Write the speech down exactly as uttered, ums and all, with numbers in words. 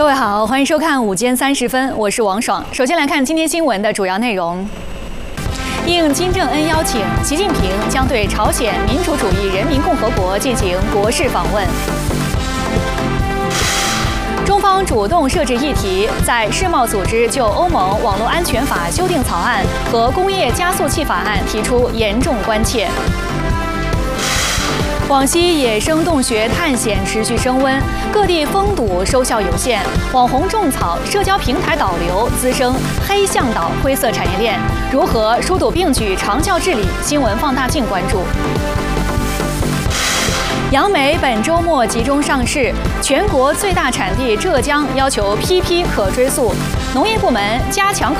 各位好，欢迎收看午间三十分，我是王爽。首先来看今天新闻的主要内容。应金正恩邀请，习近平将对朝鲜民主主义人民共和国进行国事访问。中方主动设置议题，在世贸组织就欧盟网络安全法修订草案和工业加速器法案提出严重关切。广西野生洞穴探险持续升温，各地封堵收效有限，网红种草、社交平台导流滋生黑向导灰色产业链，如何疏堵并举、长效治理？新闻放大镜关注。杨梅本周末集中上市，全国最大产地浙江要求 P P 可追溯，农业部门加强